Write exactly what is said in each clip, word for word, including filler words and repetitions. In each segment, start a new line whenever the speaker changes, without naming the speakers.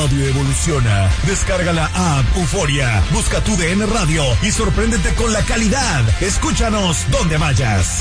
radio evoluciona. Descarga la app Euforia, busca tu D N Radio y sorpréndete con la calidad. Escúchanos donde vayas.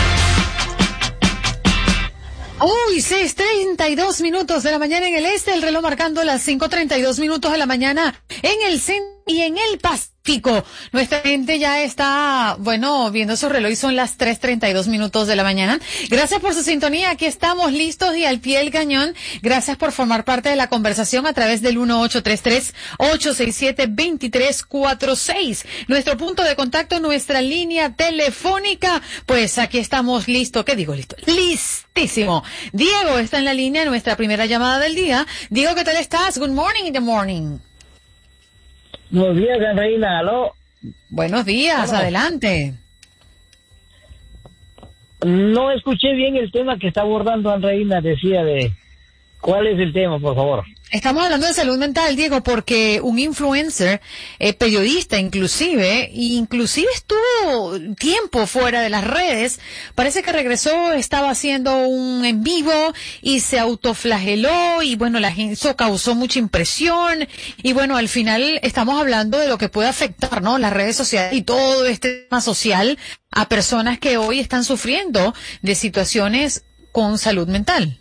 Uy, seis treinta y dos minutos de la mañana en el este, el reloj marcando las cinco treinta y dos minutos de la mañana en el centro y en el Pacífico. Nuestra gente ya está, bueno, viendo su reloj y son las tres treinta y dos minutos de la mañana. Gracias por su sintonía, aquí estamos listos y al pie del cañón. Gracias por formar parte de la conversación a través del uno ocho tres tres, ocho seis siete, dos tres cuatro seis. Nuestro punto de contacto, nuestra línea telefónica. Pues aquí estamos listos, ¿qué digo listo? Listísimo. Diego está en la línea, nuestra primera llamada del día. Diego, ¿qué tal estás? Good morning in the morning.
Buenos días, Reina, aló.
Buenos días,
Hola.
Adelante.
No escuché bien el tema que está abordando Andreina, decía de... ¿Cuál es el tema, por favor?
Estamos hablando de salud mental, Diego, porque un influencer, eh, periodista inclusive, inclusive estuvo tiempo fuera de las redes, parece que regresó, estaba haciendo un en vivo y se autoflageló y bueno, la gente, eso causó mucha impresión y bueno, al final estamos hablando de lo que puede afectar, ¿no? Las redes sociales y todo este tema social a personas que hoy están sufriendo de situaciones con salud mental.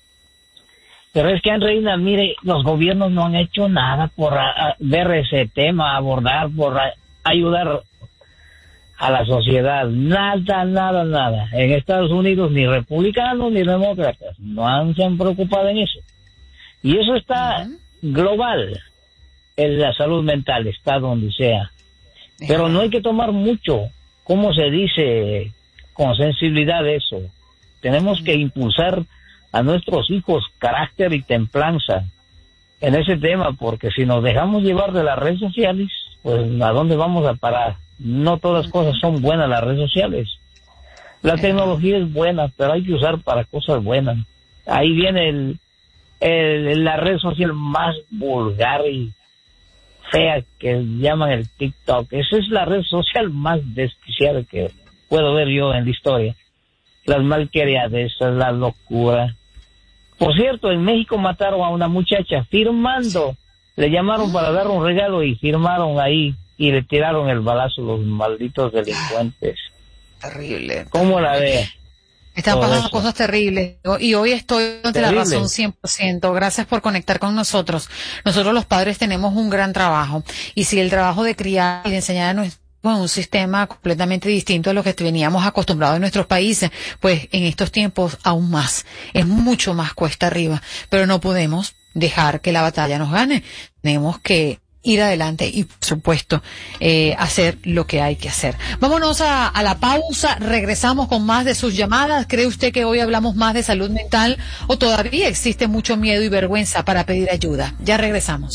Pero es que, Andreina, mire, los gobiernos no han hecho nada por a, a, ver ese tema, abordar, por a, ayudar a la sociedad. Nada, nada, nada. En Estados Unidos ni republicanos ni demócratas no han, se han preocupado en eso. Y eso está uh-huh. global. En la salud mental está donde sea. Uh-huh. Pero no hay que tomar mucho, ¿cómo se dice? Con sensibilidad eso. Tenemos uh-huh. que impulsar a nuestros hijos carácter y templanza en ese tema, porque si nos dejamos llevar de las redes sociales, pues ¿a dónde vamos a parar? No todas las cosas son buenas las redes sociales. La tecnología es buena, pero hay que usar para cosas buenas. Ahí viene el, el la red social más vulgar y fea que llaman el TikTok. Esa es la red social más desquiciada que puedo ver yo en la historia. Las malcriadezas, la locura. Por cierto, en México mataron a una muchacha firmando. Le llamaron para dar un regalo y firmaron ahí y le tiraron el balazo los malditos delincuentes.
Terrible.
¿Cómo la ve?
Están pasando cosas terribles y hoy estoy de la razón cien por ciento. Gracias por conectar con nosotros. Nosotros los padres tenemos un gran trabajo y si el trabajo de criar y de enseñar a nuestros con un sistema completamente distinto a lo que veníamos acostumbrados en nuestros países, pues en estos tiempos aún más, es mucho más cuesta arriba, pero no podemos dejar que la batalla nos gane, tenemos que ir adelante y por supuesto eh, hacer lo que hay que hacer. Vámonos a, a la pausa, regresamos con más de sus llamadas. ¿Cree usted que hoy hablamos más de salud mental o todavía existe mucho miedo y vergüenza para pedir ayuda? Ya regresamos.